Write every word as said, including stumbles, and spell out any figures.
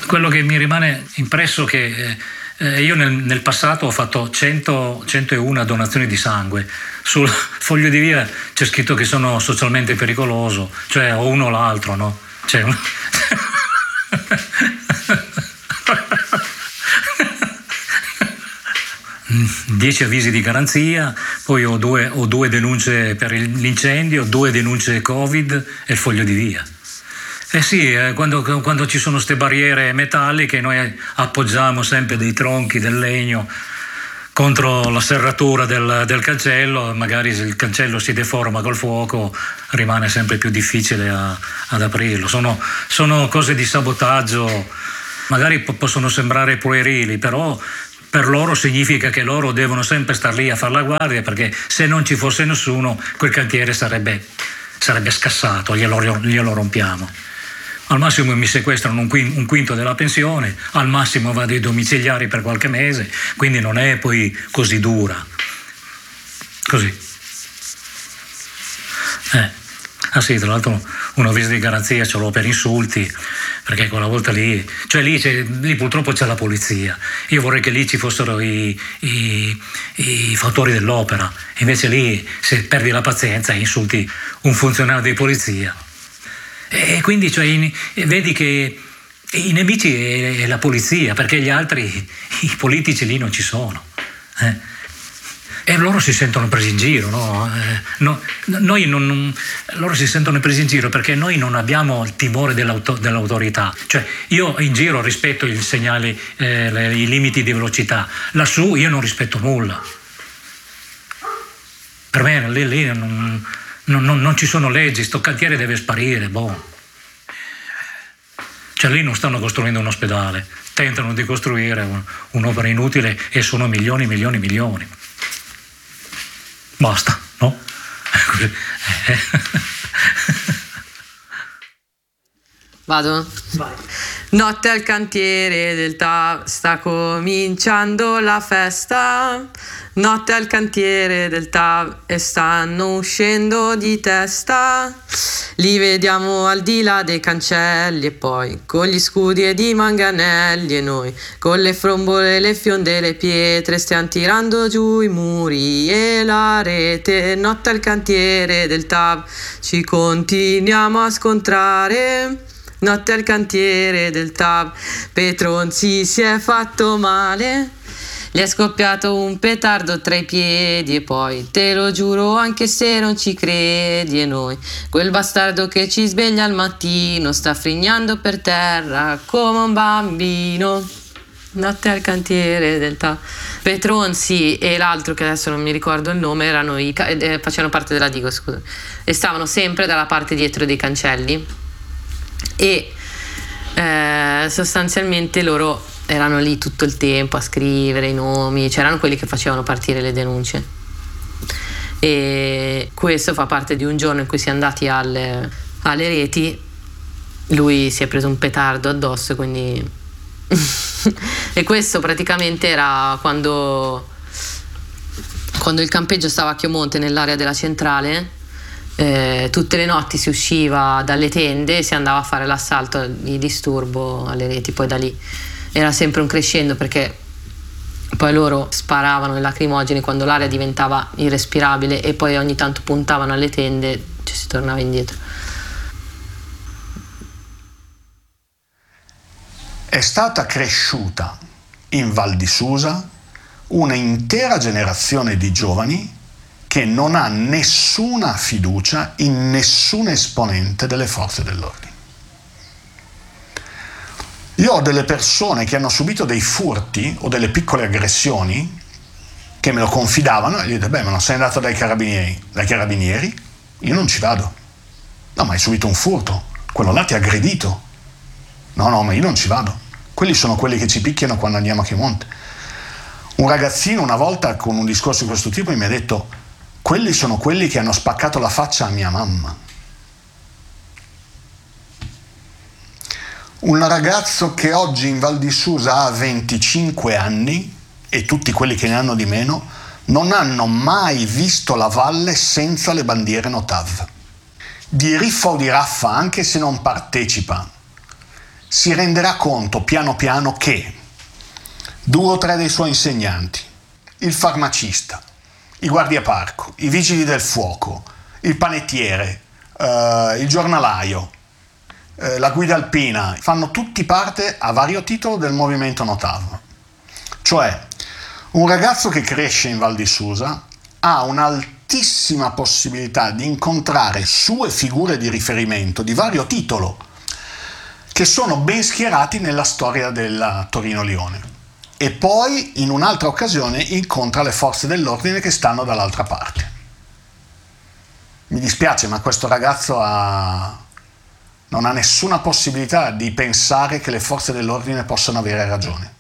quello che mi rimane impresso è che eh, io nel, nel passato ho fatto cento, centouno donazioni di sangue. Sul foglio di via c'è scritto che sono socialmente pericoloso, cioè o uno o l'altro, no? Cioè, un... dieci avvisi di garanzia, poi ho due, ho due denunce per l'incendio, due denunce Covid e il foglio di via. Eh sì, eh, quando, quando ci sono queste barriere metalliche noi appoggiamo sempre dei tronchi del legno contro la serratura del, del cancello, magari se il cancello si deforma col fuoco rimane sempre più difficile a, ad aprirlo. Sono, sono cose di sabotaggio, magari po- possono sembrare puerili, però per loro significa che loro devono sempre star lì a fare la guardia, perché se non ci fosse nessuno quel cantiere sarebbe, sarebbe scassato, glielo, glielo rompiamo. Al massimo mi sequestrano un quinto, un quinto della pensione, al massimo vado ai domiciliari per qualche mese, quindi non è poi così dura. Così. Eh. Ah sì, tra l'altro un avviso di garanzia ce l'ho per insulti, perché quella volta lì, cioè lì, c'è, lì purtroppo c'è la polizia. Io vorrei che lì ci fossero i, i, i fautori dell'opera, invece lì se perdi la pazienza insulti un funzionario di polizia. E quindi cioè, in, vedi che i nemici è, è la polizia, perché gli altri, i politici lì non ci sono. Eh. E loro si sentono presi in giro, no? Eh, no, noi non, non, loro si sentono presi in giro perché noi non abbiamo il timore dell'auto, dell'autorità. Cioè io in giro rispetto i segnali, eh, le, i limiti di velocità, lassù io non rispetto nulla. Per me lì, lì non, non, non, non ci sono leggi, sto cantiere deve sparire, boh. Cioè lì non stanno costruendo un ospedale, tentano di costruire un, un'opera inutile e sono milioni, milioni, milioni. Basta, no? Vado? Vai. Notte al cantiere del T A V, sta cominciando la festa. Notte al cantiere del T A V e stanno uscendo di testa. Li vediamo al di là dei cancelli e poi con gli scudi e di manganelli, e noi con le frombole, le fionde e le pietre stiamo tirando giù i muri e la rete. Notte al cantiere del T A V ci continuiamo a scontrare. Notte al cantiere del T A V, Petronzi si è fatto male. Gli è scoppiato un petardo tra i piedi e poi, te lo giuro anche se non ci credi, e noi, quel bastardo che ci sveglia al mattino, sta frignando per terra come un bambino. Notte al cantiere del T A V. Petronzi e l'altro, che adesso non mi ricordo il nome, erano i, eh, facevano parte della Digo, scusa, e stavano sempre dalla parte dietro dei cancelli e eh, sostanzialmente loro erano lì tutto il tempo a scrivere i nomi, c'erano quelli che facevano partire le denunce, e questo fa parte di un giorno in cui si è andati alle, alle reti, lui si è preso un petardo addosso, quindi e questo praticamente era quando quando il campeggio stava a Chiomonte, nell'area della centrale. Eh, tutte le notti si usciva dalle tende e si andava a fare l'assalto di disturbo alle reti. Poi da lì era sempre un crescendo, perché poi loro sparavano i lacrimogeni quando l'area diventava irrespirabile e poi ogni tanto puntavano alle tende, cioè si tornava indietro. È stata cresciuta in Val di Susa una intera generazione di giovani che non ha nessuna fiducia in nessun esponente delle forze dell'ordine. Io ho delle persone che hanno subito dei furti o delle piccole aggressioni che me lo confidavano e gli ho detto: beh, ma non sei andato dai carabinieri? Dai carabinieri? Io non ci vado. No, ma hai subito un furto, quello là ti ha aggredito. No, no, ma io non ci vado. Quelli sono quelli che ci picchiano quando andiamo a Chiomonte. Un ragazzino una volta con un discorso di questo tipo mi ha detto: quelli sono quelli che hanno spaccato la faccia a mia mamma. Un ragazzo che oggi in Val di Susa ha venticinque anni, e tutti quelli che ne hanno di meno, non hanno mai visto la valle senza le bandiere Notav. Di riffa o di raffa, anche se non partecipa, si renderà conto piano piano che due o tre dei suoi insegnanti, il farmacista, i guardiaparco, i vigili del fuoco, il panettiere, eh, il giornalaio, eh, la guida alpina, fanno tutti parte a vario titolo del movimento Notav. Cioè, un ragazzo che cresce in Val di Susa ha un'altissima possibilità di incontrare sue figure di riferimento di vario titolo che sono ben schierati nella storia della Torino-Lione. E poi in un'altra occasione incontra le forze dell'ordine che stanno dall'altra parte. Mi dispiace, ma questo ragazzo ha... non ha nessuna possibilità di pensare che le forze dell'ordine possano avere ragione.